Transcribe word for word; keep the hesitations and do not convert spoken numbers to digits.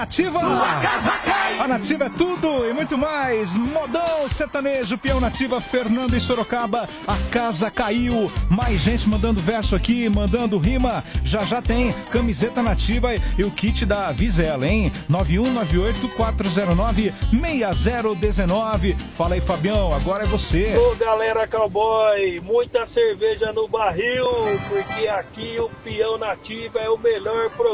Nativa! A Nativa é tudo e muito mais. Modão, sertanejo, peão Nativa, Fernando em Sorocaba. A casa caiu. Mais gente mandando verso aqui, mandando rima. Já já tem camiseta Nativa e o kit da Vizela, hein? nove um nove oito quatro zero nove seis zero um nove. Fala aí, Fabião, agora é você. Ô, galera cowboy, muita cerveja no barril, porque aqui o peão Nativa é o melhor programa.